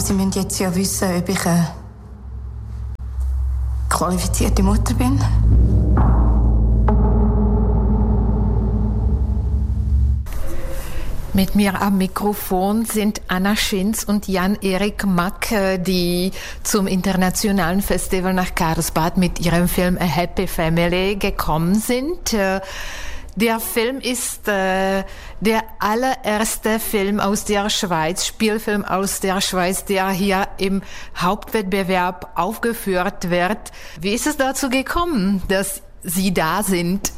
Sie müssen jetzt ja wissen, ob ich eine qualifizierte Mutter bin. Mit mir am Mikrofon sind Anna Schinz und Jan-Erik Mack, die zum internationalen Festival nach Karlsbad mit ihrem Film A Happy Family gekommen sind. Der Film ist der allererste Film aus der Schweiz, Spielfilm aus der Schweiz, der hier im Hauptwettbewerb aufgeführt wird. Wie ist es dazu gekommen, dass Sie da sind?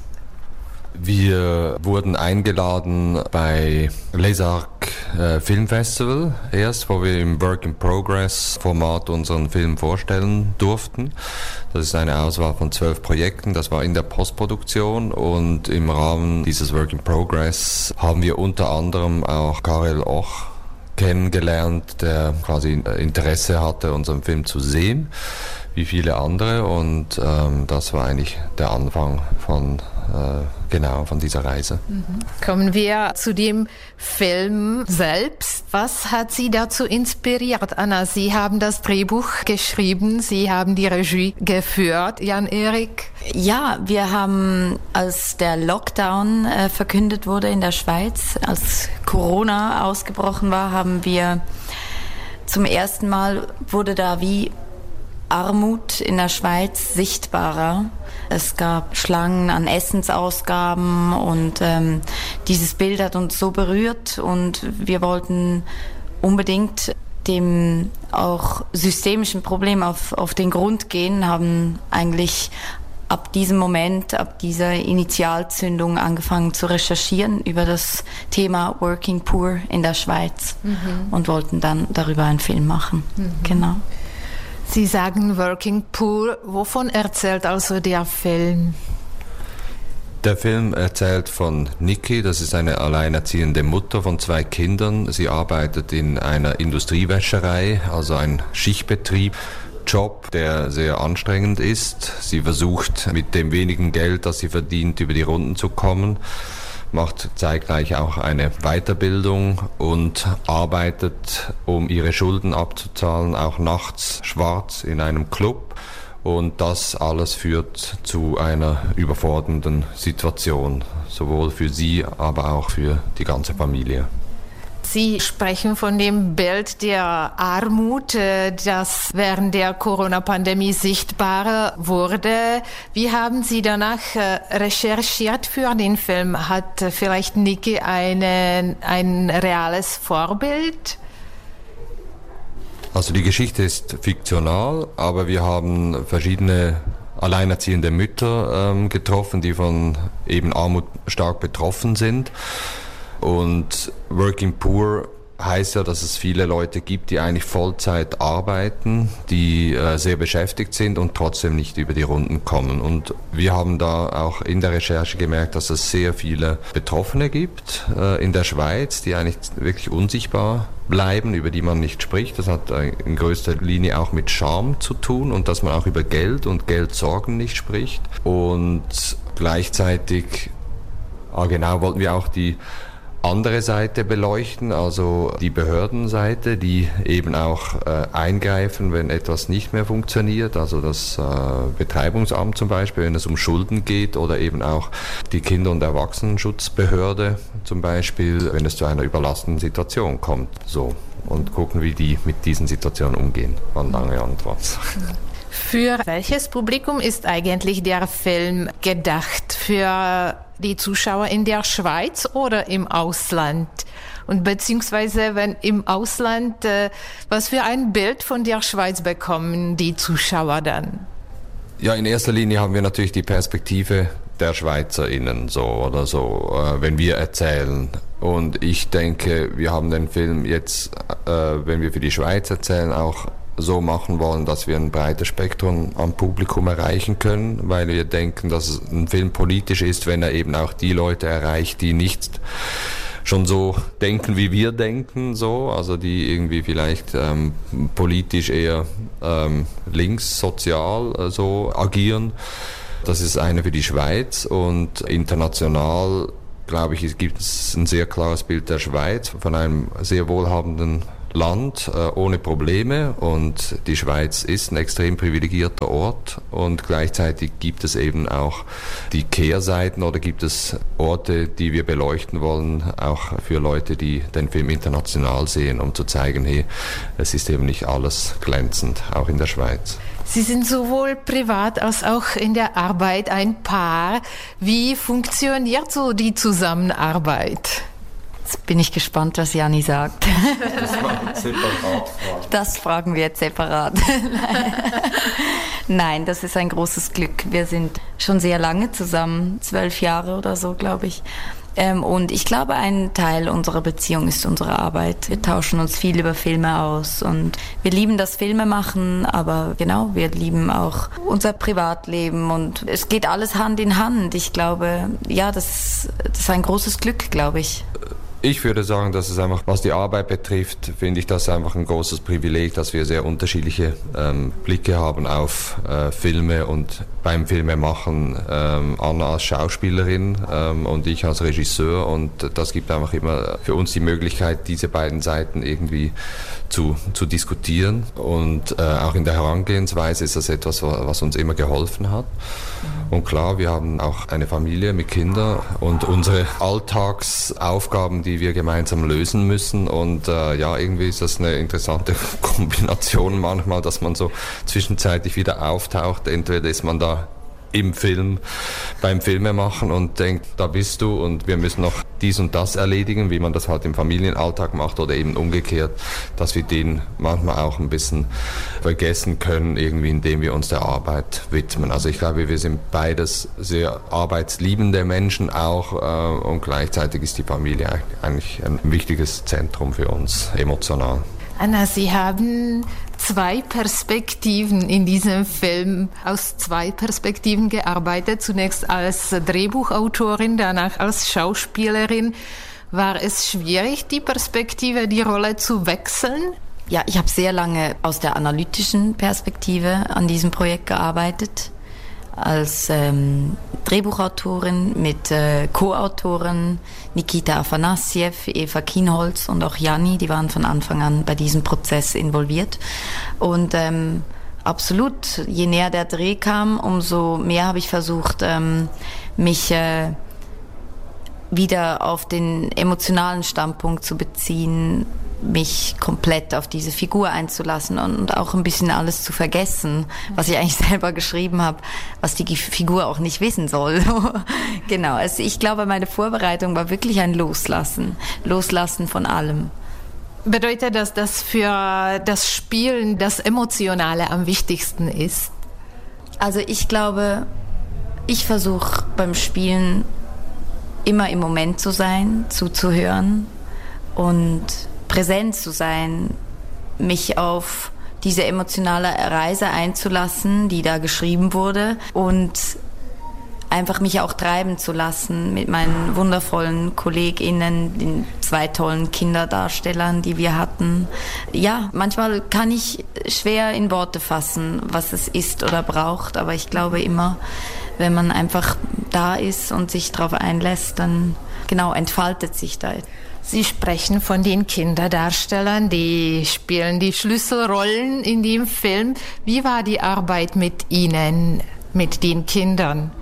Wir wurden eingeladen bei Les Arcs Film Festival erst, wo wir im Work-in-Progress-Format unseren Film vorstellen durften. Das ist eine Auswahl von 12 Projekten, das war in der Postproduktion, und im Rahmen dieses Work-in-Progress haben wir unter anderem auch Karel Och kennengelernt, der quasi Interesse hatte, unseren Film zu sehen, wie viele andere, und das war eigentlich der Anfang von dieser Reise. Kommen wir zu dem Film selbst. Was hat Sie dazu inspiriert, Anna? Sie haben das Drehbuch geschrieben, Sie haben die Regie geführt. Jan-Erik? Ja, wir haben, als der Lockdown verkündet wurde in der Schweiz, als Corona ausgebrochen war, haben wir zum ersten Mal, wurde da wie Armut in der Schweiz sichtbarer. Es gab Schlangen an Essensausgaben und dieses Bild hat uns so berührt, und wir wollten unbedingt dem auch systemischen Problem auf den Grund gehen, haben eigentlich ab diesem Moment, ab dieser Initialzündung angefangen zu recherchieren über das Thema Working Poor in der Schweiz und wollten dann darüber einen Film machen. Genau. Sie sagen Working Poor. Wovon erzählt also der Film? Der Film erzählt von Niki, das ist eine alleinerziehende Mutter von 2 Kindern. Sie arbeitet in einer Industriewäscherei, also ein Schichtbetrieb. Job, der sehr anstrengend ist. Sie versucht mit dem wenigen Geld, das sie verdient, über die Runden zu kommen, macht zeitgleich auch eine Weiterbildung und arbeitet, um ihre Schulden abzuzahlen, auch nachts schwarz in einem Club. Und das alles führt zu einer überfordernden Situation, sowohl für sie, aber auch für die ganze Familie. Sie sprechen von dem Bild der Armut, das während der Corona-Pandemie sichtbar wurde. Wie haben Sie danach recherchiert für den Film? Hat vielleicht Niki ein reales Vorbild? Also die Geschichte ist fiktional, aber wir haben verschiedene alleinerziehende Mütter getroffen, die von eben Armut stark betroffen sind. Und Working Poor heißt ja, dass es viele Leute gibt, die eigentlich Vollzeit arbeiten, die sehr beschäftigt sind und trotzdem nicht über die Runden kommen. Und wir haben da auch in der Recherche gemerkt, dass es sehr viele Betroffene gibt in der Schweiz, die eigentlich wirklich unsichtbar bleiben, über die man nicht spricht. Das hat in größter Linie auch mit Scham zu tun, und dass man auch über Geld und Geldsorgen nicht spricht. Und gleichzeitig wollten wir auch die andere Seite beleuchten, also die Behördenseite, die eben auch eingreifen, wenn etwas nicht mehr funktioniert, also das Betreibungsamt zum Beispiel, wenn es um Schulden geht, oder eben auch die Kinder- und Erwachsenenschutzbehörde zum Beispiel, wenn es zu einer überlastenden Situation kommt. So. Und gucken, wie die mit diesen Situationen umgehen. War eine lange Antwort. Für welches Publikum ist eigentlich der Film gedacht? Für die Zuschauer in der Schweiz oder im Ausland? Und beziehungsweise, wenn im Ausland, was für ein Bild von der Schweiz bekommen die Zuschauer dann? Ja, in erster Linie haben wir natürlich die Perspektive der SchweizerInnen, wenn wir erzählen. Und ich denke, wir haben den Film jetzt, wenn wir für die Schweiz erzählen, auch so machen wollen, dass wir ein breites Spektrum am Publikum erreichen können, weil wir denken, dass ein Film politisch ist, wenn er eben auch die Leute erreicht, die nicht schon so denken, wie wir denken, also die irgendwie vielleicht politisch eher linkssozial agieren. Das ist eine für die Schweiz, und international, glaube ich, gibt es ein sehr klares Bild der Schweiz von einem sehr wohlhabenden Land ohne Probleme und die Schweiz ist ein extrem privilegierter Ort und gleichzeitig gibt es eben auch die Kehrseiten oder gibt es Orte, die wir beleuchten wollen, auch für Leute, die den Film international sehen, um zu zeigen, hey, es ist eben nicht alles glänzend, auch in der Schweiz. Sie sind sowohl privat als auch in der Arbeit ein Paar. Wie funktioniert so die Zusammenarbeit? Jetzt bin ich gespannt, was Janni sagt. Das fragen wir jetzt separat. Nein, das ist ein großes Glück. Wir sind schon sehr lange zusammen, 12 Jahre oder so, glaube ich. Und ich glaube, ein Teil unserer Beziehung ist unsere Arbeit. Wir tauschen uns viel über Filme aus und wir lieben das Filmemachen, aber genau, wir lieben auch unser Privatleben und es geht alles Hand in Hand. Ich glaube, ja, das ist ein großes Glück, glaube ich. Ich würde sagen, dass es einfach, was die Arbeit betrifft, finde ich das einfach ein großes Privileg, dass wir sehr unterschiedliche Blicke haben auf Filme und beim Filmemachen Anna als Schauspielerin und ich als Regisseur und das gibt einfach immer für uns die Möglichkeit, diese beiden Seiten irgendwie zu diskutieren und auch in der Herangehensweise ist das etwas, was uns immer geholfen hat. Und klar, wir haben auch eine Familie mit Kindern und unsere Alltagsaufgaben, die wir gemeinsam lösen müssen. Und ja, irgendwie ist das eine interessante Kombination manchmal, dass man so zwischenzeitlich wieder auftaucht. Entweder ist man da im Film, beim Filmemachen und denkt, da bist du und wir müssen noch dies und das erledigen, wie man das halt im Familienalltag macht oder eben umgekehrt, dass wir den manchmal auch ein bisschen vergessen können, irgendwie indem wir uns der Arbeit widmen. Also ich glaube, wir sind beides sehr arbeitsliebende Menschen auch und gleichzeitig ist die Familie eigentlich ein wichtiges Zentrum für uns, emotional. Anna, Sie haben zwei Perspektiven in diesem Film, aus zwei Perspektiven gearbeitet. Zunächst als Drehbuchautorin, danach als Schauspielerin. War es schwierig, die Perspektive, die Rolle zu wechseln? Ja, ich habe sehr lange aus der analytischen Perspektive an diesem Projekt gearbeitet. Als Drehbuchautorin mit Co-Autoren Nikita Afanassjew, Eva Kienholz und auch Janni, die waren von Anfang an bei diesem Prozess involviert. Und absolut, je näher der Dreh kam, umso mehr habe ich versucht, mich wieder auf den emotionalen Standpunkt zu beziehen, mich komplett auf diese Figur einzulassen und auch ein bisschen alles zu vergessen, was ich eigentlich selber geschrieben habe, was die Figur auch nicht wissen soll. Genau, also ich glaube, meine Vorbereitung war wirklich ein Loslassen von allem. Bedeutet das, dass für das Spielen das Emotionale am wichtigsten ist? Also ich glaube, ich versuche beim Spielen immer im Moment zu sein, zuzuhören und präsent zu sein, mich auf diese emotionale Reise einzulassen, die da geschrieben wurde und einfach mich auch treiben zu lassen mit meinen wundervollen KollegInnen, den 2 tollen Kinderdarstellern, die wir hatten. Ja, manchmal kann ich schwer in Worte fassen, was es ist oder braucht, aber ich glaube immer, wenn man einfach da ist und sich darauf einlässt, dann genau entfaltet sich da. Sie sprechen von den Kinderdarstellern, die spielen die Schlüsselrollen in dem Film. Wie war die Arbeit mit Ihnen, mit den Kindern?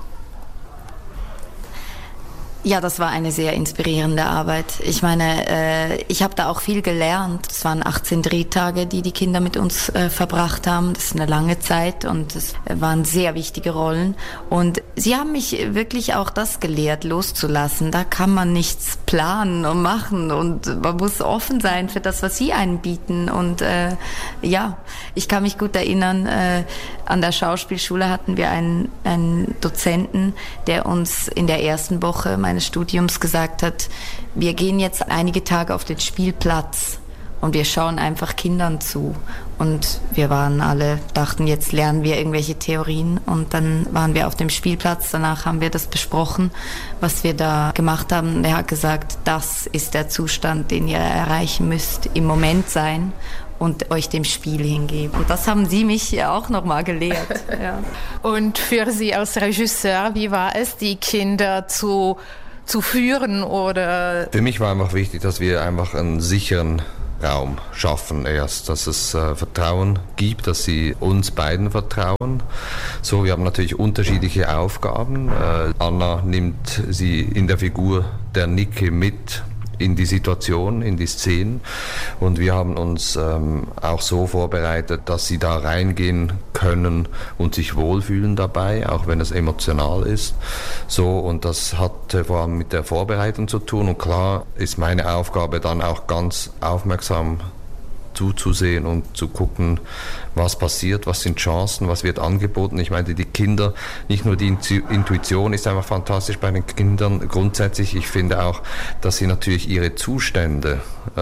Ja, das war eine sehr inspirierende Arbeit. Ich meine, ich habe da auch viel gelernt. Es waren 18 Drehtage, die Kinder mit uns verbracht haben. Das ist eine lange Zeit und es waren sehr wichtige Rollen. Und sie haben mich wirklich auch das gelehrt, loszulassen. Da kann man nichts planen und machen und man muss offen sein für das, was sie einen bieten. Und ja, ich kann mich gut erinnern, an der Schauspielschule hatten wir einen Dozenten, der uns in der ersten Woche meines Studiums gesagt hat, wir gehen jetzt einige Tage auf den Spielplatz und wir schauen einfach Kindern zu. Und wir waren alle, dachten, jetzt lernen wir irgendwelche Theorien und dann waren wir auf dem Spielplatz, danach haben wir das besprochen, was wir da gemacht haben. Und er hat gesagt, das ist der Zustand, den ihr erreichen müsst, im Moment sein und euch dem Spiel hingeben. Und das haben Sie mich auch nochmal gelehrt. Ja. Und für Sie als Regisseur, wie war es, die Kinder zu führen oder? Für mich war einfach wichtig, dass wir einfach einen sicheren Raum schaffen erst, dass es Vertrauen gibt, dass sie uns beiden vertrauen. So, wir haben natürlich unterschiedliche Aufgaben. Anna nimmt sie in der Figur der Niki mit in die Situation, in die Szenen, und wir haben uns auch so vorbereitet, dass sie da reingehen können und sich wohlfühlen dabei, auch wenn es emotional ist. So, und das hat vor allem mit der Vorbereitung zu tun, und klar ist meine Aufgabe dann auch ganz aufmerksam zuzusehen und zu gucken, was passiert, was sind Chancen, was wird angeboten. Ich meine, die Kinder, nicht nur die Intuition ist einfach fantastisch bei den Kindern grundsätzlich. Ich finde auch, dass sie natürlich ihre Zustände,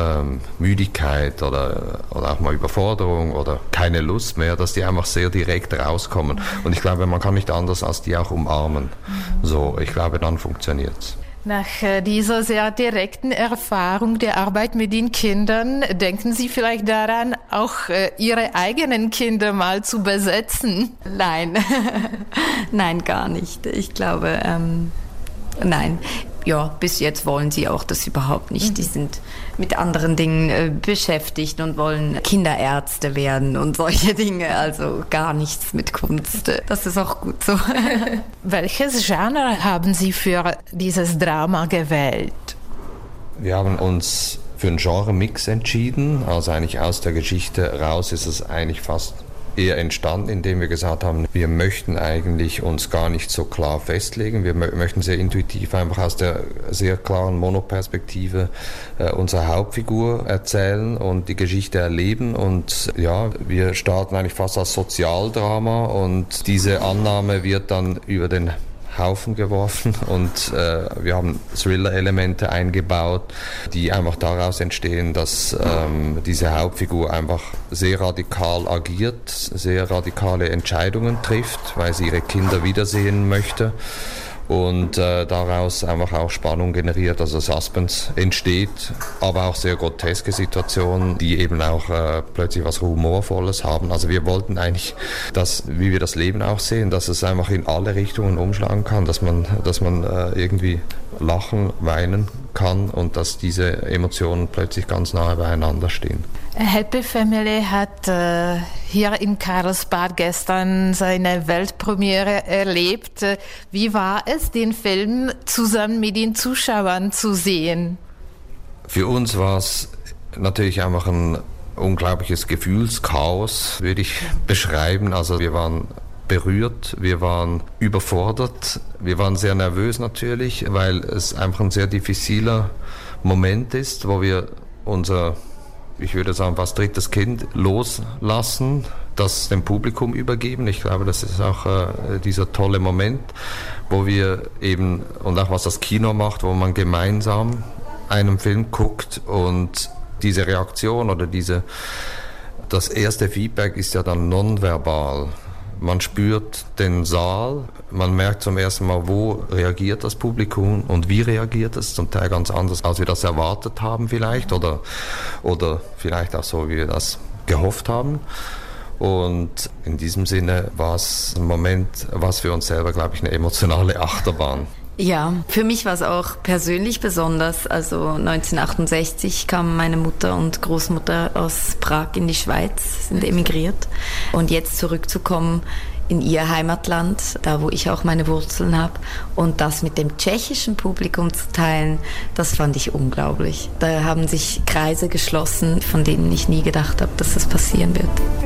Müdigkeit oder auch mal Überforderung oder keine Lust mehr, dass die einfach sehr direkt rauskommen. Und ich glaube, man kann nicht anders als die auch umarmen. So, ich glaube, dann funktioniert's. Nach dieser sehr direkten Erfahrung der Arbeit mit den Kindern, denken Sie vielleicht daran, auch Ihre eigenen Kinder mal zu besetzen? Nein, nein, gar nicht. Ich glaube, nein. Ja, bis jetzt wollen sie auch das überhaupt nicht. Die sind mit anderen Dingen beschäftigt und wollen Kinderärzte werden und solche Dinge. Also gar nichts mit Kunst. Das ist auch gut so. Welches Genre haben Sie für dieses Drama gewählt? Wir haben uns für einen Genre-Mix entschieden. Also eigentlich aus der Geschichte raus ist es eigentlich fast eher entstanden, indem wir gesagt haben, wir möchten eigentlich uns gar nicht so klar festlegen. Wir möchten sehr intuitiv einfach aus der sehr klaren Monoperspektive unsere Hauptfigur erzählen und die Geschichte erleben. Und ja, wir starten eigentlich fast als Sozialdrama, und diese Annahme wird dann über den Haufen geworfen, und wir haben Thriller-Elemente eingebaut, die einfach daraus entstehen, dass diese Hauptfigur einfach sehr radikal agiert, sehr radikale Entscheidungen trifft, weil sie ihre Kinder wiedersehen möchte, und daraus einfach auch Spannung generiert, also Suspense entsteht, aber auch sehr groteske Situationen, die eben auch plötzlich was Humorvolles haben. Also wir wollten eigentlich, wie wir das Leben auch sehen, dass es einfach in alle Richtungen umschlagen kann, dass man irgendwie lachen, weinen kann und dass diese Emotionen plötzlich ganz nahe beieinander stehen. Happy Family hat hier in Karlsbad gestern seine Weltpremiere erlebt. Wie war es, den Film zusammen mit den Zuschauern zu sehen? Für uns war es natürlich einfach ein unglaubliches Gefühlschaos, würde ich beschreiben. Also wir waren berührt, wir waren überfordert, wir waren sehr nervös natürlich, weil es einfach ein sehr diffiziler Moment ist, wo wir ich würde sagen, fast drittes Kind loslassen, das dem Publikum übergeben. Ich glaube, das ist auch dieser tolle Moment, wo wir eben, und auch was das Kino macht, wo man gemeinsam einen Film guckt, und diese Reaktion oder das erste Feedback ist ja dann nonverbal. Man spürt den Saal, man merkt zum ersten Mal, wo reagiert das Publikum und wie reagiert es, zum Teil ganz anders, als wir das erwartet haben vielleicht, oder vielleicht auch so, wie wir das gehofft haben. Und in diesem Sinne war es ein Moment, was für uns selber, glaube ich, eine emotionale Achterbahn. Ja, für mich war es auch persönlich besonders. Also 1968 kamen meine Mutter und Großmutter aus Prag in die Schweiz, sind emigriert. Und jetzt zurückzukommen in ihr Heimatland, da wo ich auch meine Wurzeln habe, und das mit dem tschechischen Publikum zu teilen, das fand ich unglaublich. Da haben sich Kreise geschlossen, von denen ich nie gedacht habe, dass das passieren wird.